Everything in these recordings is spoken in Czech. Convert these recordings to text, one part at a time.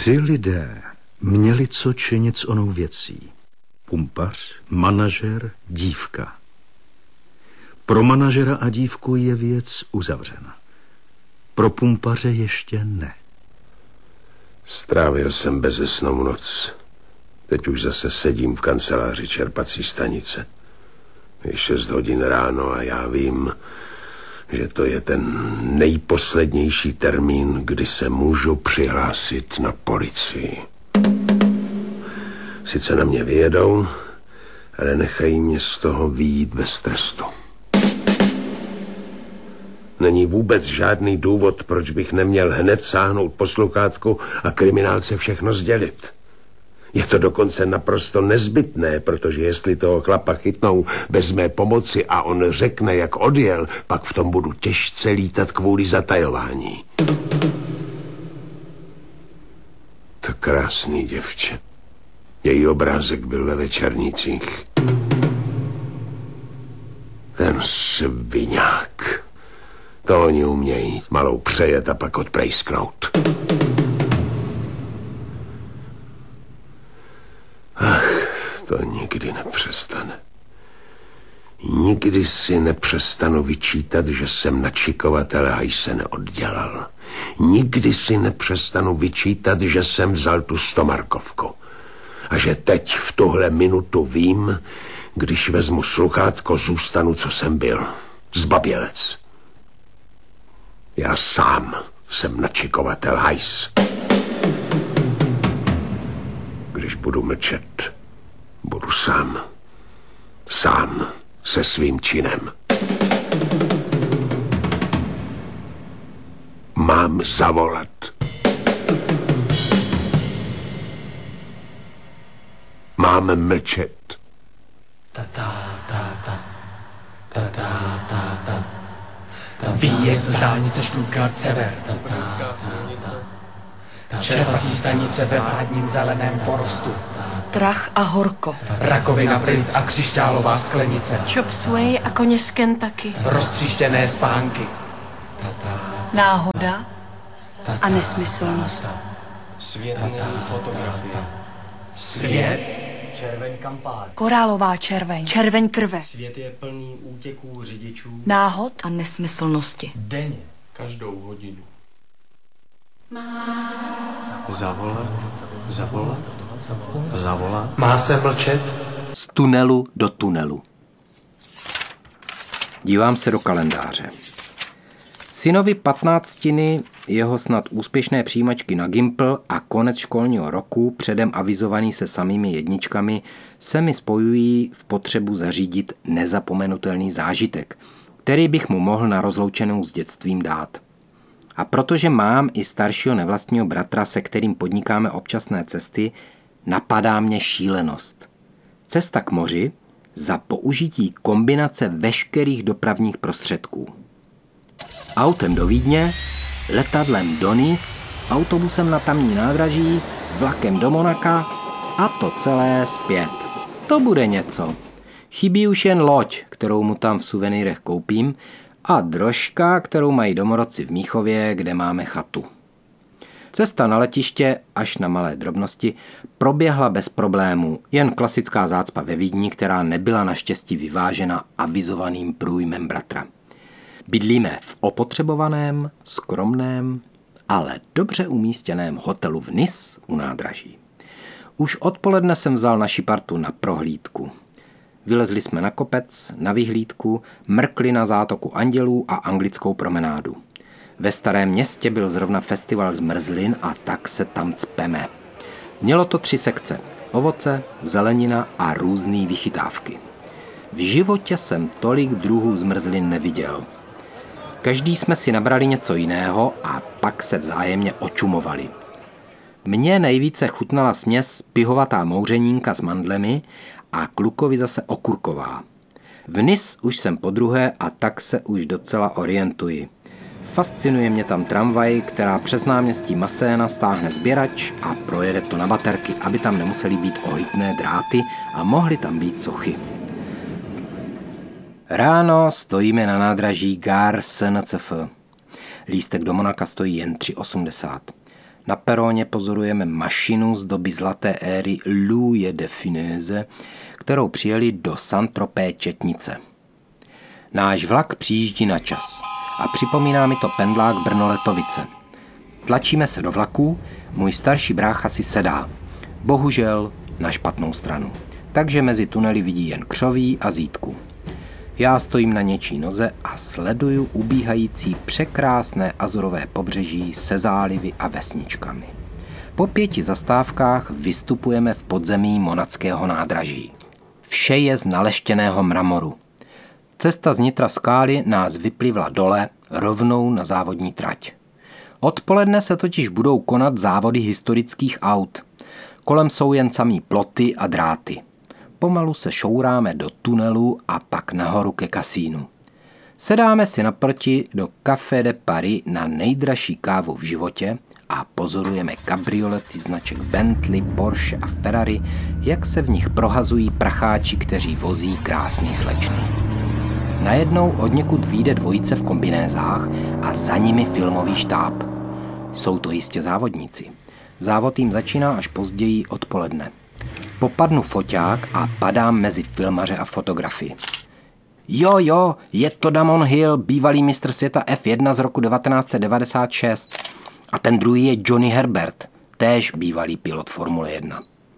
3 lidé měli co činit s onou věcí. Pumpař, manažer, dívka. Pro manažera a dívku je věc uzavřena. Pro pumpaře ještě ne. Strávil jsem bezesnou noc. Teď už zase sedím v kanceláři čerpací stanice. Je 6 hodin ráno a já vím, že to je ten nejposlednější termín, kdy se můžu přihlásit na policii. Sice na mě vyjedou, ale nechají mě z toho vyjít bez trestu. Není vůbec žádný důvod, proč bych neměl hned sáhnout po sluchátku a kriminálce všechno sdělit. Je to dokonce naprosto nezbytné, protože jestli toho chlapa chytnou bez mé pomoci a on řekne, jak odjel, pak v tom budu těžce lítat kvůli zatajování. To krásný děvče. Její obrázek byl ve večernicích. Ten sviňák. To oni umějí malou přejet a pak odprejsknout. Ach, to nikdy nepřestane. Nikdy si nepřestanu vyčítat, že jsem na čikovatele Hajse neoddělal. Nikdy si nepřestanu vyčítat, že jsem vzal tu 100markovku. A že teď v tuhle minutu vím, když vezmu sluchátko, zůstanu, co jsem byl. Zbabělec. Já sám jsem načikovatel Hajs. Když budu mlčet, budu sám. Sám se svým činem. Mám zavolat. Mám mlčet. Výjezd z dálnice Stuttgart Sever. Čerpací stanice ve vládním zeleném porostu. Strach a horko. Rakovina plic a křišťálová sklenice. Chop suey a koně z Kentucky. Roztříštěné spánky. Náhoda a nesmyslnost. Svět není fotografie. Svět? Červeň kampáň. Korálová červeň. Červeň krve. Svět je plný útěků řidičů. Náhod a nesmyslnosti. Denně, každou hodinu. Zavolat. Má se mlčet? Z tunelu do tunelu. Dívám se do kalendáře. Synovi 15, jeho snad úspěšné přijímačky na Gimpl a konec školního roku, předem avizovaný se samými jedničkami, se mi spojují v potřebu zařídit nezapomenutelný zážitek, který bych mu mohl na rozloučenou s dětstvím dát. A protože mám i staršího nevlastního bratra, se kterým podnikáme občasné cesty, napadá mě šílenost. Cesta k moři za použití kombinace veškerých dopravních prostředků. Autem do Vídně, letadlem do Nice, autobusem na tamní nádraží, vlakem do Monaka a to celé zpět. To bude něco. Chybí už jen loď, kterou mu tam v suvenýrech koupím, a drožka, kterou mají domorodci v Míchově, kde máme chatu. Cesta na letiště až na malé drobnosti proběhla bez problémů, jen klasická zácpa ve Vídni, která nebyla naštěstí vyvážena avizovaným průjmem bratra. Bydlíme v opotřebovaném, skromném, ale dobře umístěném hotelu v Nice u nádraží. Už odpoledne jsem vzal naši partu na prohlídku. Vylezli jsme na kopec, na vyhlídku, mrkli na zátoku Andělů a anglickou promenádu. Ve Starém Městě byl zrovna festival zmrzlin a tak se tam cpeme. Mělo to 3 sekce. Ovoce, zelenina a různé vychytávky. V životě jsem tolik druhů zmrzlin neviděl. Každý jsme si nabrali něco jiného a pak se vzájemně očumovali. Mně nejvíce chutnala směs pihovatá mouřenínka s mandlemi a klukovi zase okurková. V Nice už jsem podruhé a tak se už docela orientuji. Fascinuje mě tam tramvaj, která přes náměstí Masséna stáhne sběrač a projede to na baterky, aby tam nemusely být ohyzdné dráty a mohly tam být sochy. Ráno stojíme na nádraží Gare SNCF. Lístek do Monaka stojí jen 3,80. Na peroně pozorujeme mašinu z doby zlaté éry Louise de Funès, kterou přijeli do Saint-Tropez Četnice. Náš vlak přijíždí na čas a připomíná mi to pendlák Brno-Letovice. Tlačíme se do vlaku, můj starší brácha si sedá. Bohužel na špatnou stranu. Takže mezi tunely vidí jen křoví a zítku. Já stojím na něčí noze a sleduju ubíhající překrásné azurové pobřeží se zálivy a vesničkami. Po 5 zastávkách vystupujeme v podzemí Monackého nádraží. Vše je z naleštěného mramoru. Cesta z nitra skály nás vyplivla dole rovnou na závodní trať. Odpoledne se totiž budou konat závody historických aut. Kolem jsou jen samý ploty a dráty. Pomalu se šouráme do tunelu a pak nahoru ke kasínu. Sedáme si naproti do Café de Paris na nejdražší kávu v životě a pozorujeme kabriolety značek Bentley, Porsche a Ferrari, jak se v nich prohazují pracháči, kteří vozí krásný slečny. Najednou odněkud vyjde dvojice v kombinézách a za nimi filmový štáb. Jsou to jistě závodníci. Závod jim začíná až později odpoledne. Popadnu foťák a padám mezi filmaře a fotografy. Jo, je to Damon Hill, bývalý mistr světa F1 z roku 1996. A ten druhý je Johnny Herbert, též bývalý pilot Formule 1.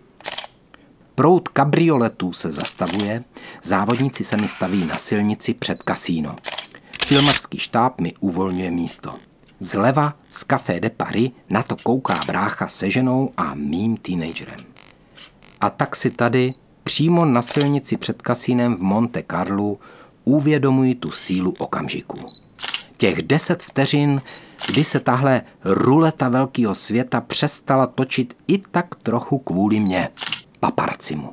Proud kabrioletů se zastavuje, závodníci se mi staví na silnici před kasíno. Filmařský štáb mi uvolňuje místo. Zleva z Café de Paris na to kouká brácha se ženou a mým teenagerem. A tak si tady, přímo na silnici před kasínem v Monte Carlu, uvědomuji tu sílu okamžiku. Těch 10 vteřin, kdy se tahle ruleta velkého světa přestala točit i tak trochu kvůli mně, paparacimu.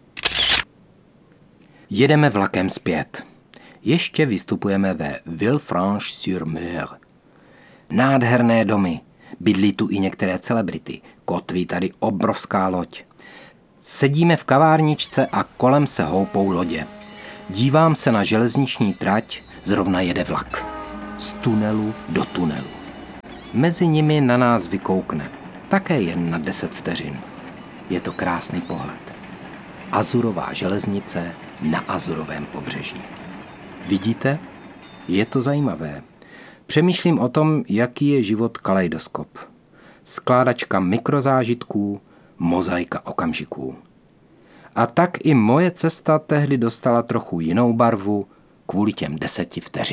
Jedeme vlakem zpět. Ještě vystupujeme ve Villefranche-sur-Mer. Nádherné domy, bydlí tu i některé celebrity, kotví tady obrovská loď. Sedíme v kavárničce a kolem se houpou lodě. Dívám se na železniční trať, zrovna jede vlak. Z tunelu do tunelu. Mezi nimi na nás vykoukne, také jen na 10 vteřin. Je to krásný pohled. Azurová železnice na azurovém pobřeží. Vidíte? Je to zajímavé. Přemýšlím o tom, jaký je život kaleidoskop. Skládačka mikrozážitků, mozaika okamžiků. A tak i moje cesta tehdy dostala trochu jinou barvu kvůli těm 10 vteřinám.